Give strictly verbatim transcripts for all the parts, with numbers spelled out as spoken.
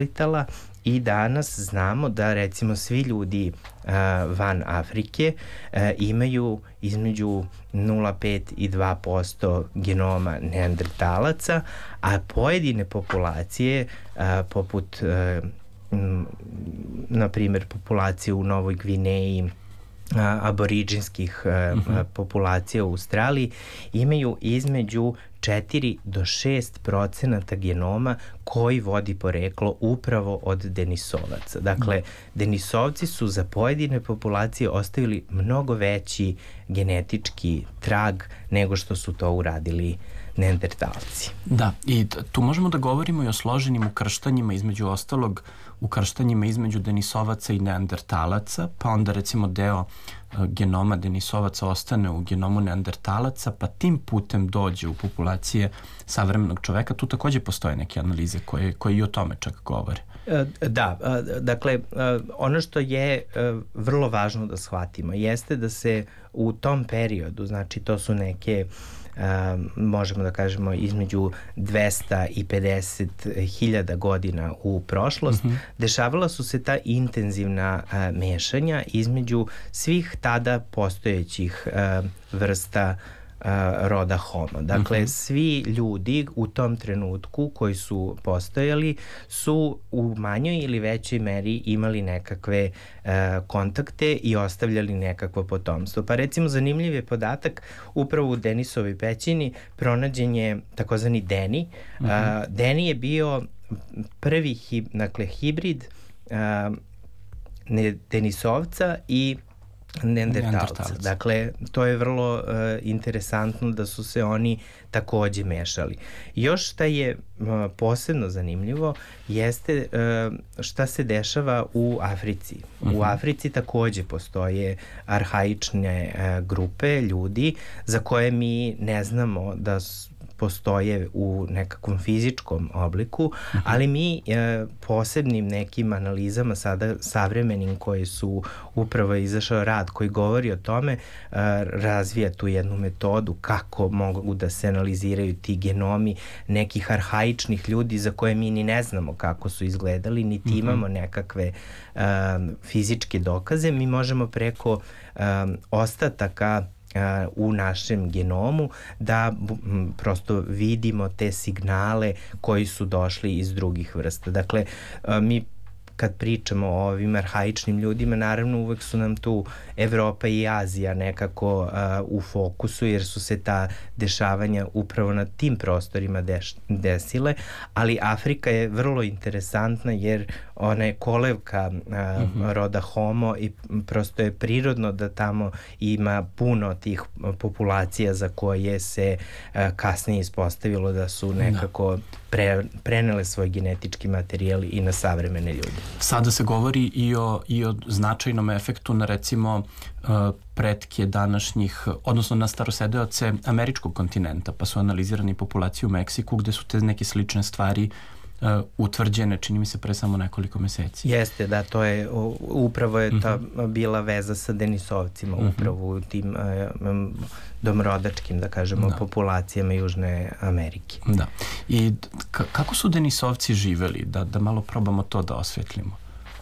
i danas znamo da recimo svi ljudi a, van Afrike a, imaju između nula zarez pet i dva posto genoma neandertalaca, a pojedine populacije a, poput a, m, na primjer populacije u Novoj Gvineji, a, aboriđinskih a, uh-huh. populacija u Australiji imaju između četiri do šest procenata genoma koji vodi poreklo upravo od denisovaca. Dakle, denisovci su za pojedine populacije ostavili mnogo veći genetički trag nego što su to uradili neandertalci. Da, i tu možemo da govorimo i o složenim ukrštanjima, između ostalog ukrštanjima između denisovaca i neandertalaca, pa onda recimo deo genoma denisovaca ostane u genomu neandertalaca, pa tim putem dođe u populacije savremenog čoveka. Tu takođe postoje neke analize koje, koje i o tome čak govore. Da, dakle, ono što je vrlo važno da shvatimo jeste da se u tom periodu, znači to su neke Uh, možemo da kažemo između dvesta i pedeset hiljada godina u prošlost, uh-huh. dešavala su se ta intenzivna uh, mešanja između svih tada postojećih uh, vrsta uh, roda Homo. Dakle, uh-huh. svi ljudi u tom trenutku koji su postojali su u manjoj ili većoj meri imali nekakve uh, kontakte i ostavljali nekakvo potomstvo. Pa recimo zanimljiv je podatak, upravo u Denisovoj pećini pronađen je takozvani Deni. Uh-huh. Uh, Deni je bio prvi hib, dakle, hibrid uh, ne, Denisovca i neandertalca. Dakle, to je vrlo uh, interesantno da su se oni takođe mešali. Još šta je uh, posebno zanimljivo jeste uh, šta se dešava u Africi. Uh-huh. U Africi takođe postoje arhaične uh, grupe ljudi za koje mi ne znamo da su postoje u nekakvom fizičkom obliku, uh-huh. ali mi e, posebnim nekim analizama sada savremenim koji su upravo izašao rad koji govori o tome, e, razvija tu jednu metodu kako mogu da se analiziraju ti genomi nekih arhaičnih ljudi za koje mi ni ne znamo kako su izgledali, niti uh-huh. imamo nekakve e, fizičke dokaze. Mi možemo preko e, ostataka u našem genomu da m, prosto vidimo te signale koji su došli iz drugih vrsta. Dakle, mi kad pričamo o ovim arhaičnim ljudima, naravno uvek su nam tu Evropa i Azija nekako uh, u fokusu, jer su se ta dešavanja upravo na tim prostorima deš, desile, ali Afrika je vrlo interesantna jer ona je kolevka uh, mm-hmm. roda Homo i prosto je prirodno da tamo ima puno tih populacija za koje se uh, kasnije ispostavilo da su nekako pre, prenele svoj genetički materijal i na savremene ljude. Sada se govori i o, i o značajnom efektu na recimo uh, pretke današnjih, odnosno na starosedeoce američkog kontinenta, pa su analizirani populacije u Meksiku gde su te neke slične stvari uh, utvrđene, čini mi se pre samo nekoliko meseci. Jeste, da, to je, upravo je ta uh-huh. bila veza sa denisovcima, uh-huh. upravo u tim um, domorodačkim, da kažemo, da. populacijama Južne Amerike. Da. I k- kako su denisovci živeli? Da, da malo probamo to da osvetlimo.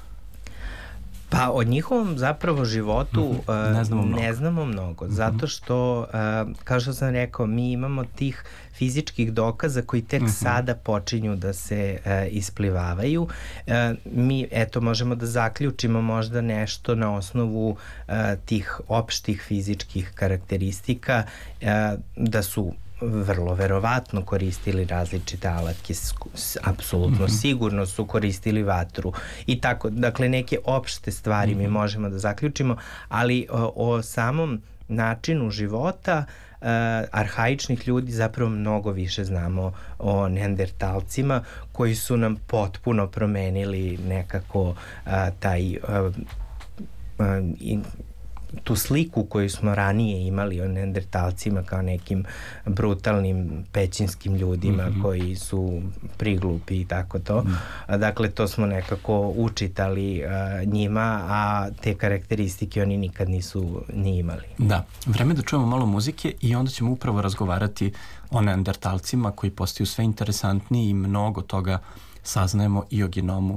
Pa o njihovom zapravo životu uh, ne znamo mnogo, ne znamo mnogo uh-huh. zato što, uh, kao što sam rekao, mi imamo tih fizičkih dokaza koji tek uh-huh. sada počinju da se uh, isplivavaju. Uh, mi, eto, možemo da zaključimo možda nešto na osnovu uh, tih opštih fizičkih karakteristika, uh, da su vrlo verovatno koristili različite alatke, apsolutno mm-hmm. sigurno su koristili vatru i tako, dakle neke opšte stvari mm-hmm. mi možemo da zaključimo, ali o, o samom načinu života uh, arhaičnih ljudi zapravo mnogo više znamo o neandertalcima koji su nam potpuno promenili nekako uh, taj uh, uh, in, tu sliku koju smo ranije imali o neandertalcima kao nekim brutalnim pećinskim ljudima mm-hmm. koji su priglupi i tako to. Mm. Dakle, to smo nekako učitali uh, njima, a te karakteristike oni nikad nisu ni imali. Da, vreme da čujemo malo muzike i onda ćemo upravo razgovarati o neandertalcima koji postaju sve interesantniji i mnogo toga saznajemo i o genomu